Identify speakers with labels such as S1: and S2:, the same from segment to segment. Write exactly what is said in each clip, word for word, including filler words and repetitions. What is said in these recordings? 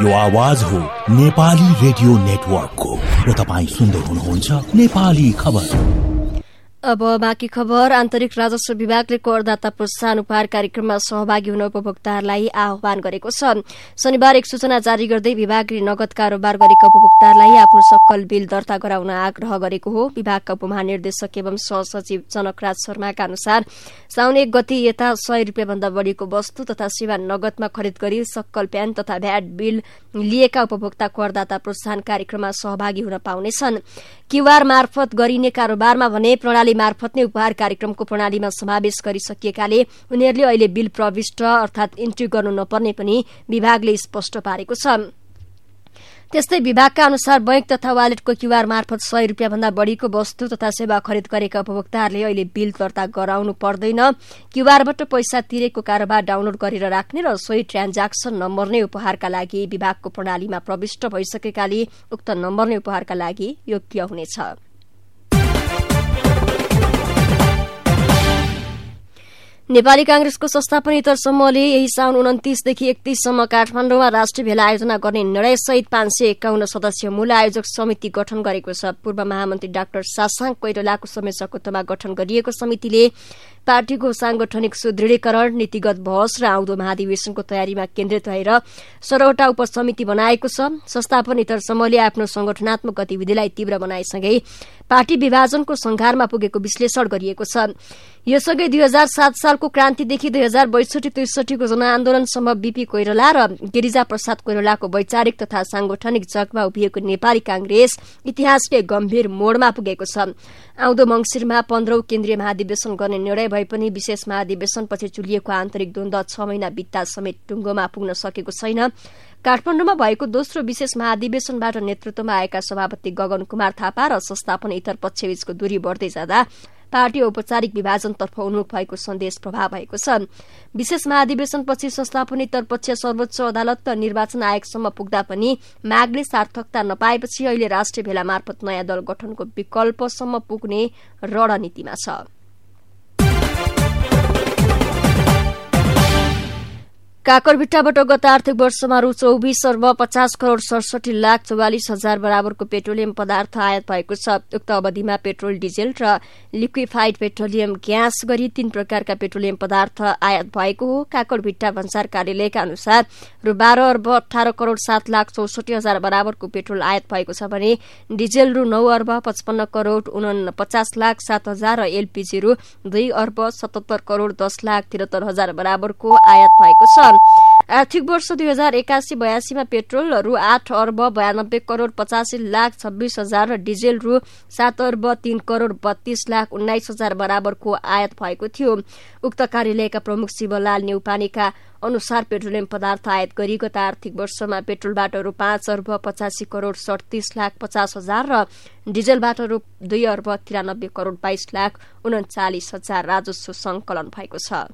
S1: यो आवाज हो नेपाली रेडियो नेटवर्कको र तपाईँ सुन्दै हुनुहुन्छ नेपाली खबर।
S2: अब बाँकी खबर। आन्तरिक राजस्व विभागले करदाता प्रोत्साहन उपहार कार्यक्रममा सहभागी हुन उपभोक्ताहरूलाई आह्वान गरेको छ। शनिबार एक सूचना जारी गर्दै विभागले नगद कारोबार गरेका उपभोक्ताहरूलाई आफ्नो सक्कल बिल दर्ता गराउन आग्रह गरेको हो। विभागका उपमहानिर्देशक एवं सहसचिव जनकराज शर्माका अनुसार साउन एक गति यता सय रूपियाँ भन्दा बढ़ीको वस्तु तथा सेवा नगदमा खरिद गरी सक्कल प्यान तथा भ्याट बिल लिएका उपभोक्ता करदाता प्रोत्साहन कार्यक्रममा सहभागी हुन पाउनेछन्। क्यूआर मार्फत गरिने कारोबारमा भने प्रणाली मार्फत नै उपहार कार्यक्रमको प्रणालीमा समावेश गरिसकिएकाले उनीहरूले अहिले बिल प्रविष्ट अर्थात इन्ट्री गर्नु नपर्ने पनि विभागले स्पष्ट पारेको छ। त्यस्तै विभागका अनुसार बैंक तथा वालेटको क्यूआर मार्फत सय रूपियाँ भन्दा बढ़ीको वस्तु तथा सेवा खरिद गरेका उपभोक्ताहरूले अहिले बिल दर्ता गराउनु पर्दैन। क्यूआरबाट पैसा तिरेको कारोबार डाउनलोड गरेर राख्ने र सोही ट्रान्ज्याक्सन नम्बर नै उपहारका लागि विभागको प्रणालीमा प्रविष्ट भइसकेकाले उक्त नम्बर नै उपहारका लागि योग्य हुनेछ। नेपाली कांग्रेसको संस्थापनेतर समूहले यही साउन उन्तिसदेखि एकतीससम्म काठमाडौँमा राष्ट्रिय भेला आयोजना गर्ने निर्णय सहित पाँच सय एकाउन्न सदस्यीय मूल आयोजक समिति गठन गरेको छ। पूर्व महामन्त्री डाक्टर सासाङ कोइरालाको संयोजकत्वमा गठन गरिएको समितिले पार्टीको सांगठनिक सुदृढीकरण, नीतिगत बहस र आउँदो महाधिवेशनको तयारीमा केन्द्रित रहेर सोह्रवटा उपसमिति बनाएको छ। संस्थापनेतर समूहले आफ्नो संगठनात्मक गतिविधिलाई तीव्र बनाएसँगै पार्टी विभाजनको संघारमा पुगेको विश्लेषण गरिएको छ। यसअघि दुई हजार सात सालको क्रान्तिदेखि दुई हजार बैसठी त्रिसठीको जनआन्दोलनसम्म बीपी कोइराला र गिरिजा प्रसाद कोइरालाको वैचारिक तथा सांगठनिक जगमा उभिएको नेपाली कांग्रेस इतिहासले गम्भीर मोडमा पुगेको छ। आउँदो मंगिरमा पन्ध्रौं केन्द्रीय महाधिवेशन गर्ने निर्णय भए पनि विशेष महाधिवेशनपछि चुलिएको आन्तरिक द्वन्द्व छ महिना बित्दा समेत टुङ्गोमा पुग्न सकेको छैन। काठमाडौँमा भएको दोस्रो विशेष महाधिवेशनबाट नेतृत्वमा आएका सभापति गगन कुमार थापा र संस्थापन इतर पक्षबीचको दूरी बढ़दै जाँदा पार्टी औपचारिक विभाजनतर्फ उन्मुख भएको सन्देश प्रभाव भएको छ। विशेष महाधिवेशनपछि संस्थापनेतर पक्ष सर्वोच्च अदालत र निर्वाचन आयोगसम्म पुग्दा पनि मागले सार्थकता नपाएपछि अहिले राष्ट्रिय भेला मार्फत नयाँ दल गठनको विकल्पसम्म पुग्ने रणनीतिमा छ। काकरभिट्टाबाट गत आर्थिक वर्षमा रु चौबिस अर्ब पचास करोड़ सडसठी लाख चौवालिस हजार बराबरको पेट्रोलियम पदार्थ आयात भएको छ। उक्त अवधिमा पेट्रोल, डिजेल र लिक्विफाइड पेट्रोलियम ग्यास गरी तीन प्रकारका पेट्रोलियम पदार्थ आयात भएको हो। काकरभिट्टा भन्सार कार्यालयका अनुसार रु बाह्र अर्ब अठार करोड़ सात लाख चौसठी हजार बराबरको पेट्रोल आयात भएको छ भने डिजेल रु नौ अर्ब पचपन्न करोड़ उन पचास लाख सात हजार र एलपीजी रु दुई अर्ब सतहत्तर करोड़ दस लाख तिहत्तर हजार बराबरको आयात भएको छ। आर्थिक वर्ष दुई हजार एकासी बयासीमा पेट्रोल रु आठ अर्ब बयानब्बे करोड़ पचासी लाख छब्बीस हजार र डिजेल रु सात अर्ब तीन करोड़ बत्तीस लाख उन्नाइस हजार बराबरको आयात भएको थियो। उक्त कार्यालयका प्रमुख शिवलाल नेउपानेका अनुसार पेट्रोलियम पदार्थ आयात गरी गत आर्थिक वर्षमा पेट्रोलबाट रु पाँच अर्ब पचासी करोड़ सड़तीस लाख पचास हजार र डिजेलबाट रु दुई अर्ब तिरानब्बे करोड़ बाइस लाख उन्चालिस हजार राजस्व संकलन भएको छ।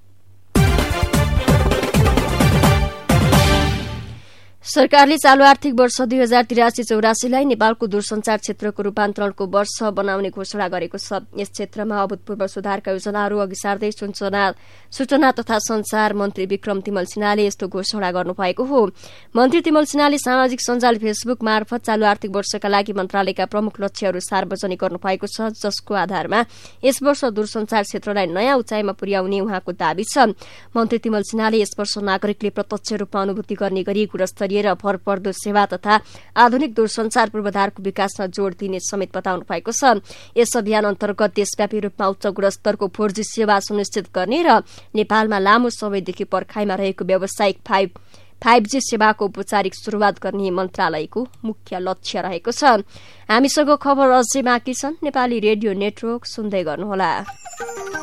S2: सरकारले चालू आर्थिक वर्ष दुई हजार तिरासी चौरासीलाई नेपालको दूरसंचार क्षेत्रको रूपान्तरणको वर्ष बनाउने घोषणा गरेको छ। यस क्षेत्रमा अभूतपूर्व सुधारका योजनाहरू अघि सार्दै सूचना सूचना तथा संचार मन्त्री विक्रम तिमल सिन्हाले यस्तो घोषणा गर्नुभएको हो। मन्त्री तिमल सिन्हाले सामाजिक सञ्जाल फेसबुक मार्फत चालू आर्थिक वर्षका लागि मन्त्रालयका प्रमुख लक्ष्यहरू सार्वजनिक गर्नुभएको छ, जसको आधारमा यस वर्ष दूरसंचार क्षेत्रलाई नयाँ उचाइमा पुर्याउने उहाँको दावी छ। मन्त्री तिमल सिन्हाले यस वर्ष नागरिकले प्रत्यक्ष रूपमा अनुभूति गर्ने गरी गुणस्तरीय र भरपर्दो सेवा तथा आधुनिक दूरसंचार पूर्वाधारको विकासमा जोड़ दिने समेत बताउनु भएको छ। यस अभियान अन्तर्गत देशव्यापी रूपमा उच्च गुणस्तरको फोर जी सेवा सुनिश्चित गर्ने र नेपालमा लामो समयदेखि पर्खाइमा रहेको व्यावसायिक फाइभ फाइभ जी सेवाको औपचारिक शुरूआत गर्ने मन्त्रालयको मुख्य लक्ष्य रहेको छ। हामीसँग खबर अझै बाँकी छन्। नेपाली रेडियो नेटवर्क सुन्दै गर्नुहोला।